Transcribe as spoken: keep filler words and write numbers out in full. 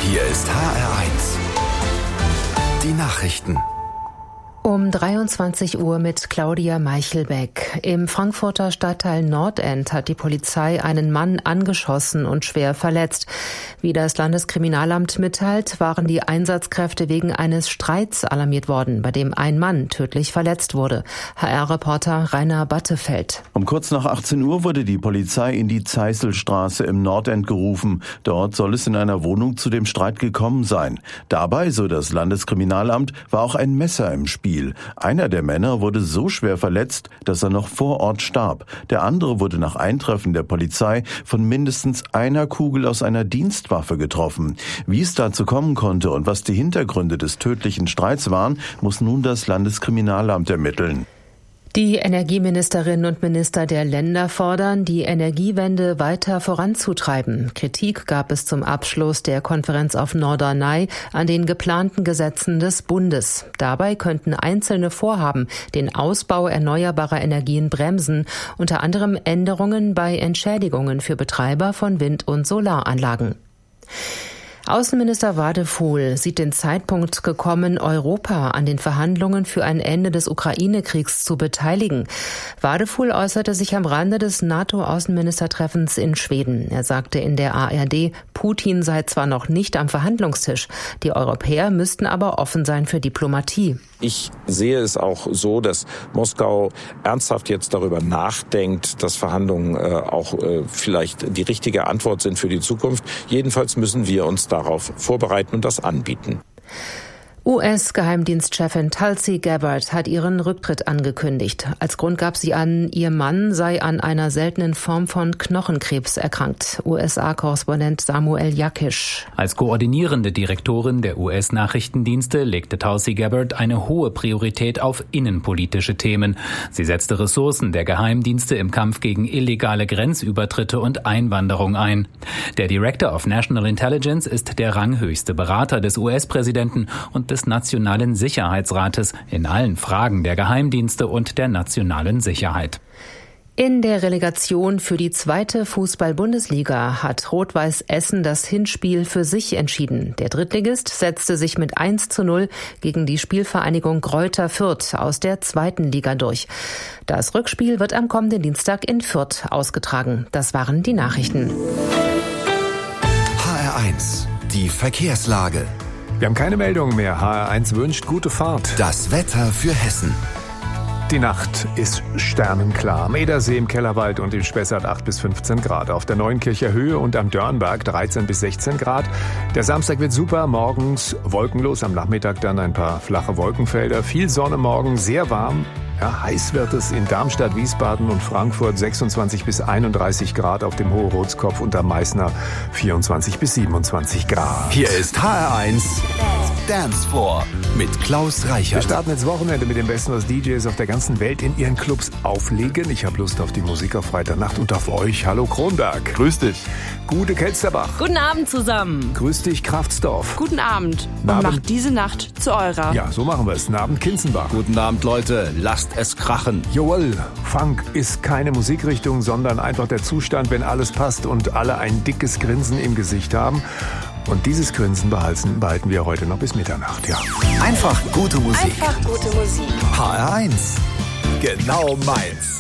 Hier ist H R eins. Die Nachrichten. Um dreiundzwanzig Uhr mit Claudia Meichelbeck. Im Frankfurter Stadtteil Nordend hat die Polizei einen Mann angeschossen und schwer verletzt. Wie das Landeskriminalamt mitteilt, waren die Einsatzkräfte wegen eines Streits alarmiert worden, bei dem ein Mann tödlich verletzt wurde. H R-Reporter Rainer Battefeld. Um kurz nach achtzehn Uhr wurde die Polizei in die Zeißelstraße im Nordend gerufen. Dort soll es in einer Wohnung zu dem Streit gekommen sein. Dabei, so das Landeskriminalamt, war auch ein Messer im Spiel. Einer der Männer wurde so schwer verletzt, dass er noch vor Ort starb. Der andere wurde nach Eintreffen der Polizei von mindestens einer Kugel aus einer Dienstwaffe getroffen. Wie es dazu kommen konnte und was die Hintergründe des tödlichen Streits waren, muss nun das Landeskriminalamt ermitteln. Die Energieministerinnen und Minister der Länder fordern, die Energiewende weiter voranzutreiben. Kritik gab es zum Abschluss der Konferenz auf Norderney an den geplanten Gesetzen des Bundes. Dabei könnten einzelne Vorhaben den Ausbau erneuerbarer Energien bremsen, unter anderem Änderungen bei Entschädigungen für Betreiber von Wind- und Solaranlagen. Außenminister Wadefuhl sieht den Zeitpunkt gekommen, Europa an den Verhandlungen für ein Ende des Ukraine-Kriegs zu beteiligen. Wadefuhl äußerte sich am Rande des NATO-Außenministertreffens in Schweden. Er sagte in der A R D, Putin sei zwar noch nicht am Verhandlungstisch, die Europäer müssten aber offen sein für Diplomatie. Ich sehe es auch so, dass Moskau ernsthaft jetzt darüber nachdenkt, dass Verhandlungen äh, auch äh, vielleicht die richtige Antwort sind für die Zukunft. Jedenfalls müssen wir uns darauf vorbereiten und das anbieten. U S-Geheimdienstchefin Tulsi Gabbard hat ihren Rücktritt angekündigt. Als Grund gab sie an, ihr Mann sei an einer seltenen Form von Knochenkrebs erkrankt. U S A-Korrespondent Samuel Jakisch. Als koordinierende Direktorin der U S-Nachrichtendienste legte Tulsi Gabbard eine hohe Priorität auf innenpolitische Themen. Sie setzte Ressourcen der Geheimdienste im Kampf gegen illegale Grenzübertritte und Einwanderung ein. Der Director of National Intelligence ist der ranghöchste Berater des U S-Präsidenten und des Nationalen Sicherheitsrates in allen Fragen der Geheimdienste und der nationalen Sicherheit. In der Relegation für die zweite Fußball-Bundesliga hat Rot-Weiß Essen das Hinspiel für sich entschieden. Der Drittligist setzte sich mit eins zu null gegen die Spielvereinigung Greuther Fürth aus der zweiten Liga durch. Das Rückspiel wird am kommenden Dienstag in Fürth ausgetragen. Das waren die Nachrichten. H R eins, die Verkehrslage. Wir haben keine Meldungen mehr. H R eins wünscht gute Fahrt. Das Wetter für Hessen. Die Nacht ist sternenklar. Am Edersee, im Kellerwald und im Spessart acht bis fünfzehn Grad. Auf der Neuenkircher Höhe und am Dörnberg dreizehn bis sechzehn Grad. Der Samstag wird super. Morgens wolkenlos. Am Nachmittag dann ein paar flache Wolkenfelder. Viel Sonne morgen, sehr warm. Ja, heiß wird es in Darmstadt, Wiesbaden und Frankfurt sechsundzwanzig bis einunddreißig Grad, auf dem Hohe-Rotskopf und am Meißner vierundzwanzig bis siebenundzwanzig Grad. Hier ist H R eins Dance Floor mit Klaus Reichert. Wir starten jetzt Wochenende mit dem Besten, was D Js auf der ganzen Welt in ihren Clubs auflegen. Ich habe Lust auf die Musik auf Freitagnacht und auf euch. Hallo Kronberg. Grüß dich. Gute Kelsterbach. Guten Abend zusammen. Grüß dich Kraftsdorf. Guten Abend. Und Abend. macht diese Nacht zu eurer. Ja, so machen wir es. Guten Abend Kinzenbach. Guten Abend, Leute. Lasst es krachen. Jawohl. Funk ist keine Musikrichtung, sondern einfach der Zustand, wenn alles passt und alle ein dickes Grinsen im Gesicht haben. Und dieses Grinsen behalten, behalten wir heute noch bis Mitternacht, ja. Einfach gute Musik. Einfach gute Musik. H R eins. Genau meins.